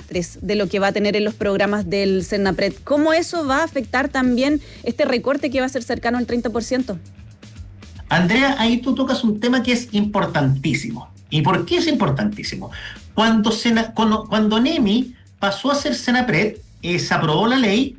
semestres de lo que va a tener en los programas del Senapred. ¿Cómo eso va a afectar también este recorte que va a ser cercano al 30%? Andrea, ahí tú tocas un tema que es importantísimo. ¿Y por qué es importantísimo? Cuando NEMI pasó a ser Senapred, se aprobó la ley,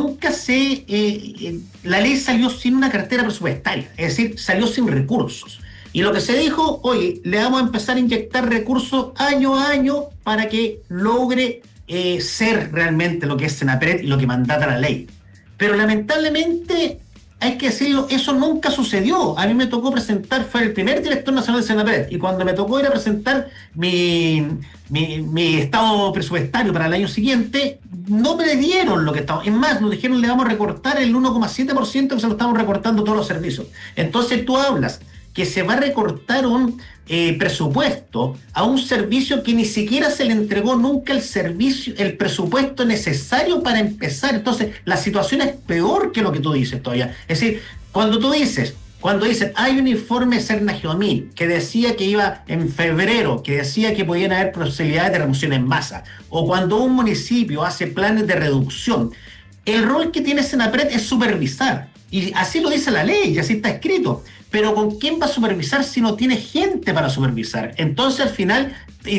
la ley salió sin una cartera presupuestaria, es decir, salió sin recursos. Y lo que se dijo, oye, le vamos a empezar a inyectar recursos año a año para que logre ser realmente lo que es Senapred y lo que mandata la ley. Pero lamentablemente, hay que decirlo, eso nunca sucedió. A mí me tocó presentar, fue el primer director nacional de Senapred, y cuando me tocó ir a presentar mi estado presupuestario para el año siguiente, no me dieron lo que estaba. Es más, nos dijeron le vamos a recortar el 1,7% que se lo estamos recortando todos los servicios. Entonces tú hablas que se va a recortar un presupuesto a un servicio que ni siquiera se le entregó nunca el presupuesto necesario para empezar. Entonces, la situación es peor que lo que tú dices todavía. Es decir, cuando dices, hay un informe Serna-Geomín que decía que iba en febrero, que decía que podían haber posibilidades de remoción en masa, o cuando un municipio hace planes de reducción, el rol que tiene Senapred es supervisar. Y así lo dice la ley, y así está escrito. Pero ¿con quién va a supervisar si no tiene gente para supervisar? Entonces, al final,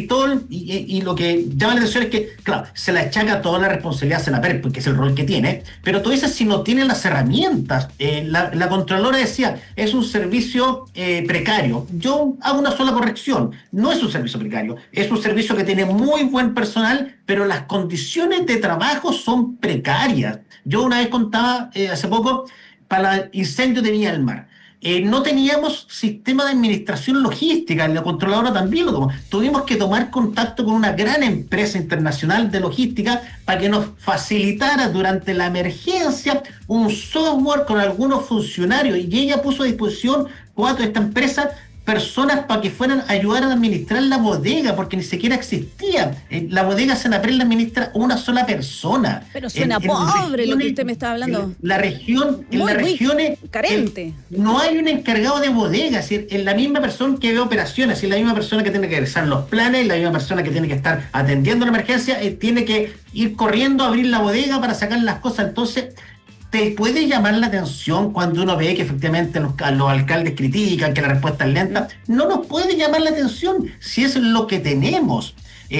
y lo que llama la atención es que, claro, se le achaca toda la responsabilidad a Senapred, porque es el rol que tiene, pero tú dices si no tiene las herramientas. La Contralora decía, es un servicio precario. Yo hago una sola corrección, no es un servicio precario, es un servicio que tiene muy buen personal, pero las condiciones de trabajo son precarias. Yo una vez contaba, hace poco, para el incendio de Viña del Mar. No teníamos sistema de administración logística, la controladora también lo tomó. Tuvimos que tomar contacto con una gran empresa internacional de logística para que nos facilitara durante la emergencia un software con algunos funcionarios, y ella puso a disposición esta empresa personas para que fueran a ayudar a administrar la bodega, porque ni siquiera existía. La bodega Senapred la administra una sola persona. Pero suena pobre lo que usted me está hablando. En las regiones carente. No hay un encargado de bodega, es decir, es la misma persona que ve operaciones, es la misma persona que tiene que realizar los planes, la misma persona que tiene que estar atendiendo la emergencia, tiene que ir corriendo a abrir la bodega para sacar las cosas. Entonces, te puede llamar la atención cuando uno ve que efectivamente los alcaldes critican que la respuesta es lenta. No nos puede llamar la atención si es lo que tenemos,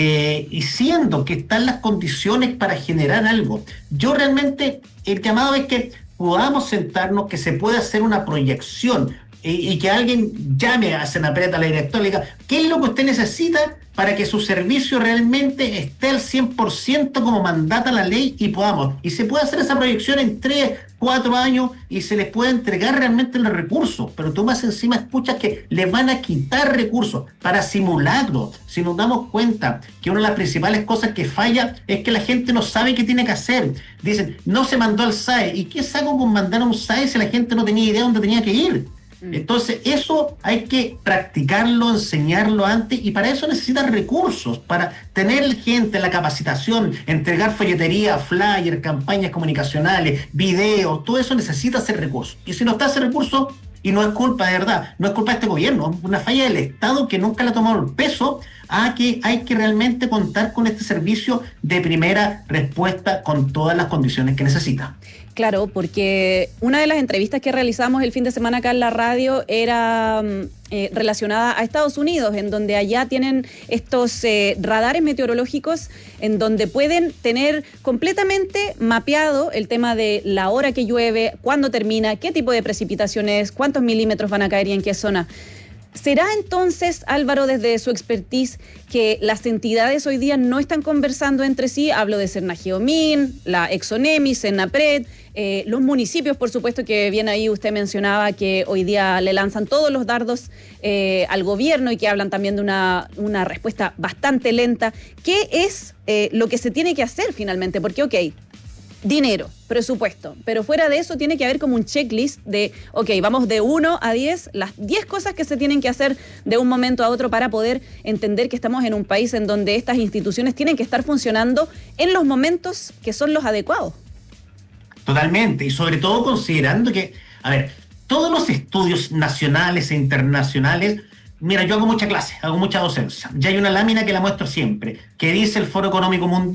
y siendo que están las condiciones para generar algo. Yo realmente, el llamado es que podamos sentarnos, que se pueda hacer una proyección, y que alguien llame a Senapred, a la directora, y diga, ¿qué es lo que usted necesita para que su servicio realmente esté al 100% como mandata la ley y se puede hacer esa proyección en 3, 4 años y se les puede entregar realmente los recursos? Pero tú más encima escuchas que les van a quitar recursos para simulacros. Si nos damos cuenta que una de las principales cosas que falla es que la gente no sabe qué tiene que hacer. Dicen, no se mandó al SAE. ¿Y qué saco con mandar a un SAE si la gente no tenía idea de dónde tenía que ir? Entonces eso hay que practicarlo, enseñarlo antes, y para eso necesitan recursos, para tener gente, la capacitación, entregar folletería, flyer, campañas comunicacionales, videos, todo eso necesita ese recurso. Y si no está ese recurso, y no es culpa de verdad, no es culpa de este gobierno, es una falla del Estado que nunca le ha tomado el peso a que hay que realmente contar con este servicio de primera respuesta con todas las condiciones que necesita. Claro, porque una de las entrevistas que realizamos el fin de semana acá en la radio era relacionada a Estados Unidos, en donde allá tienen estos radares meteorológicos en donde pueden tener completamente mapeado el tema de la hora que llueve, cuándo termina, qué tipo de precipitaciones, cuántos milímetros van a caer y en qué zona. ¿Será entonces, Álvaro, desde su expertise, que las entidades hoy día no están conversando entre sí? Hablo de Serna-Geomín, la Exonemi, Senapred, los municipios, por supuesto, que bien ahí usted mencionaba que hoy día le lanzan todos los dardos al gobierno y que hablan también de una respuesta bastante lenta. ¿Qué es lo que se tiene que hacer finalmente? Porque, dinero, presupuesto, pero fuera de eso tiene que haber como un checklist de, vamos de 1 a 10, las 10 cosas que se tienen que hacer de un momento a otro para poder entender que estamos en un país en donde estas instituciones tienen que estar funcionando en los momentos que son los adecuados. Totalmente, y sobre todo considerando que, todos los estudios nacionales e internacionales, mira, yo hago mucha clase, hago mucha docencia, ya hay una lámina que la muestro siempre, que dice el Foro Económico Mundial,